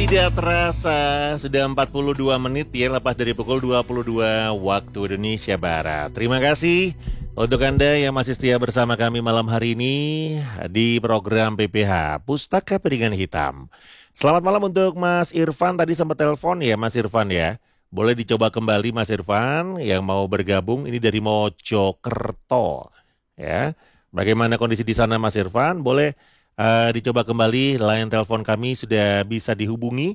Tidak terasa, sudah 42 menit ya lepas dari pukul 22 waktu Indonesia Barat. Terima kasih untuk Anda yang masih setia bersama kami malam hari ini di program PPH, Pustaka Piringan Hitam. Selamat malam untuk Mas Irfan, tadi sempat telepon ya Mas Irfan ya. Boleh dicoba kembali Mas Irfan yang mau bergabung, ini dari Mojokerto ya. Bagaimana kondisi di sana Mas Irfan? Boleh dicoba kembali, line telepon kami sudah bisa dihubungi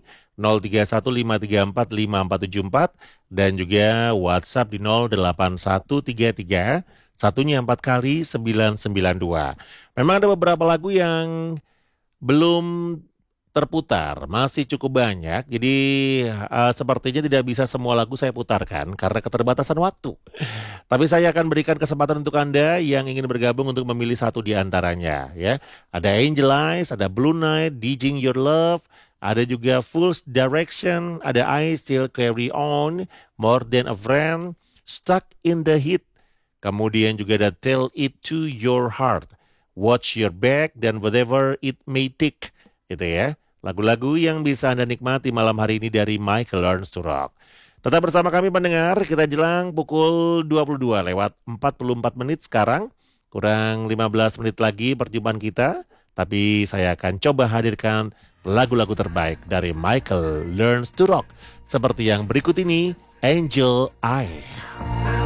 0315345474 dan juga WhatsApp di 08133 satunya 4 kali 992. Memang ada beberapa lagu yang belum terputar, masih cukup banyak. Jadi sepertinya tidak bisa semua lagu saya putarkan karena keterbatasan waktu. Tapi saya akan berikan kesempatan untuk Anda yang ingin bergabung untuk memilih satu di antaranya ya. Ada Angel Eyes, ada Blue Night, Dijing Your Love, ada juga Fool's Direction, ada I Still Carry On, More Than a Friend, Stuck in the Heat. Kemudian juga ada Tell It to Your Heart, Watch Your Back, dan Whatever It May Take. Gitu ya. Lagu-lagu yang bisa Anda nikmati malam hari ini dari Michael Learns to Rock. Tetap bersama kami pendengar, kita jelang pukul 22 lewat 44 menit sekarang. Kurang 15 menit lagi perjumpaan kita. Tapi saya akan coba hadirkan lagu-lagu terbaik dari Michael Learns to Rock. Seperti yang berikut ini, Angel Eye.